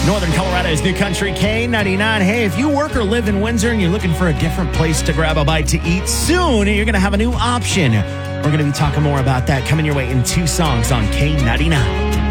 Northern Colorado's New Country K99. Hey, if you work or live in Windsor and you're looking for a different place to grab a bite to eat, soon you're going to have a new option. We're going to be talking more about that coming your way in 2 songs on K99.